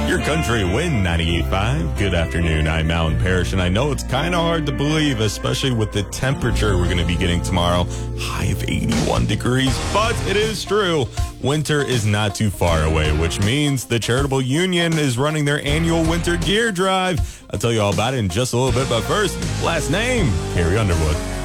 Your country win 98.5. Good afternoon. I'm Alan Parrish, and I know it's kind of hard to believe, especially with the temperature we're going to be getting tomorrow. High of 81 degrees, but it is true. Winter is not too far away, which means the Charitable Union is running their annual winter gear drive. I'll tell you all about it in just a little bit, but first, last name, Carrie Underwood.